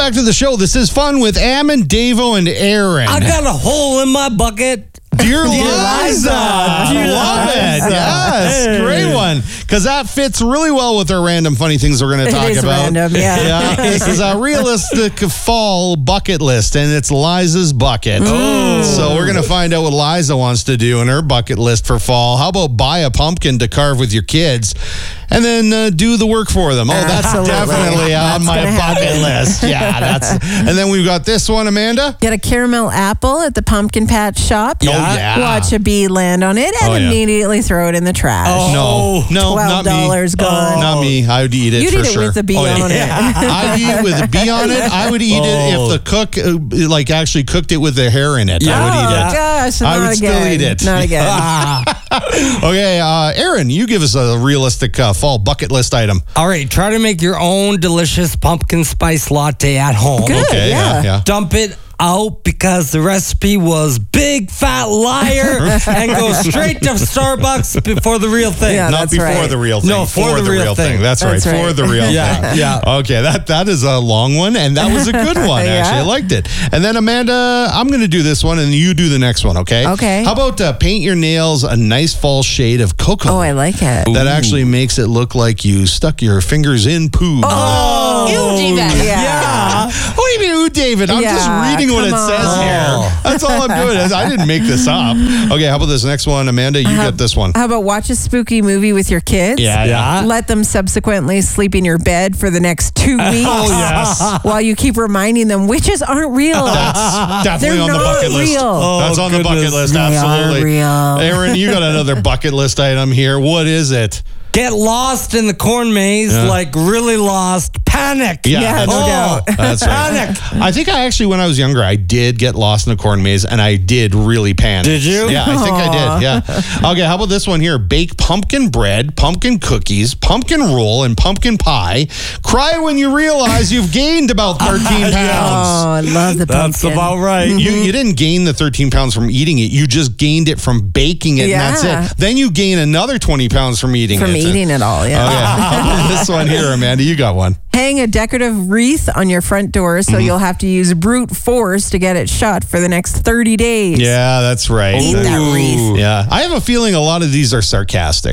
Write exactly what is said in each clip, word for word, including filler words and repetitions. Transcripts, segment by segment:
back to the show. This is Fun with Am and Davo and Aaron. I got a hole in my bucket. Dear Liza. I love it. Yes, great one. Because that fits really well with our random funny things we're going to talk It is about. random, yeah. yeah. This is a realistic fall bucket list, and it's Liza's bucket. Mm. So we're going to find out what Liza wants to do in her bucket list for fall. How about buy a pumpkin to carve with your kids and then uh, do the work for them? Oh, that's Absolutely. definitely on That's my gonna bucket happen. list. Yeah, that's. And then we've got this one, Amanda. Get a caramel apple at the pumpkin patch shop. Oh, yeah. Watch a bee land on it and Oh, yeah. immediately throw it in the trash. No, no, not me. twelve dollars gone. Not me. I would eat it You'd for eat it sure. with the bee oh, yeah. on it. I'd eat it with a bee on it. I would eat it Oh. if the cook uh, like actually cooked it with the hair in it. I would eat Oh, it. gosh, I not would again. still eat it. Not again. Okay, uh, Aaron, you give us a realistic uh, fall bucket list item. All right, try to make your own delicious pumpkin spice latte at home. Good, Okay, yeah. yeah. Dump it out because the recipe was big fat liar and go straight to Starbucks before the real thing. Yeah, Not that's before right. the real thing. No, for the real thing. That's, That's right, right. for the real Yeah, thing. yeah. Okay, that that is a long one, and that was a good one, Yeah. actually. I liked it. And then, Amanda, I'm going to do this one, and you do the next one, okay? Okay. How about uh, paint your nails a nice fall shade of cocoa? Oh, I like it. That actually makes it look like you stuck your fingers in poo. Oh, Ew, yeah. Yeah. What do you mean, ooh, David? I'm just Yeah, reading what it come says on. here. That's all I'm doing. I didn't make this up. Okay, how about this next one, Amanda? You get this one. How about watch a spooky movie with your kids? Yeah, yeah. Let them subsequently sleep in your bed for the next two weeks. Oh, yes. While you keep reminding them witches aren't real. That's definitely They're on the not bucket list. real. Oh, That's on the bucket goodness. list, They are absolutely. real. Aaron, you got another bucket list item here. What is it? Get lost in the corn maze, Yeah. like really lost. Panic. Yeah, Yeah, that's no right. doubt. That's right. Panic. I think I actually, when I was younger, I did get lost in a corn maze, and I did really panic. Did you? Yeah, I think I did. Yeah. Okay, how about this one here? Bake pumpkin bread, pumpkin cookies, pumpkin roll, and pumpkin pie. Cry when you realize you've gained about thirteen pounds. Oh, I love the That's pumpkin. about right. You, you didn't gain the thirteen pounds from eating it. You just gained it from baking it, Yeah. and that's it. Then you gain another twenty pounds from eating From it. eating it all, yeah. Okay. This one here, Amanda, you got one. Hang a decorative wreath on your front door so Mm-hmm. you'll have to use brute force to get it shut for the next thirty days. Yeah, that's right. Eat that wreath. Yeah. I have a feeling a lot of these are sarcastic.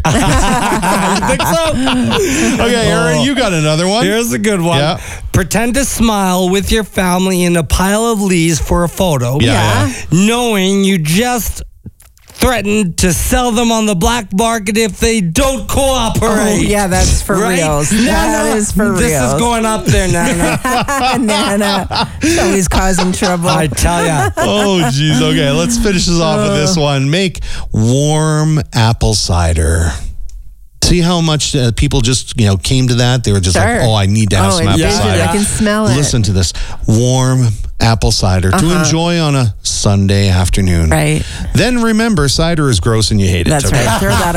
I think so. Okay, Aaron, you got another one? Here's a good one. Yeah. Pretend to smile with your family in a pile of leaves for a photo. Yeah. Yeah. Knowing you just threatened to sell them on the black market if they don't cooperate. Oh, yeah, that's for Right? reals. Nana, That is for this reals. is going up there, Nana. Nana. Always causing trouble. I tell ya. Oh, jeez. Okay, let's finish this off with this one. Make warm apple cider. See how much uh, people just, you know, came to that? They were just Sure. like, oh, I need to have Oh, some I apple envision cider. it. I can smell it. Listen to this. Warm apple cider to Uh-huh. enjoy on a Sunday afternoon. Right. Then remember, cider is gross and you hate it. That's okay? right. Throw that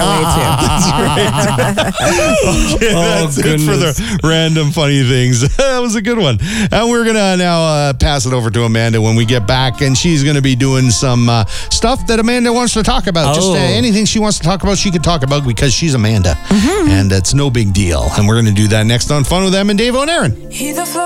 away, too. Okay, that's it for the random funny things. That was a good one. And we're going to now uh, pass it over to Amanda when we get back. And she's going to be doing some uh, stuff that Amanda wants to talk about. Just uh, Oh. anything she wants to talk about, she can talk about because she's Amanda. And it's no big deal. And we're going to do that next on Fun with Em and Davo and Aaron. He the flow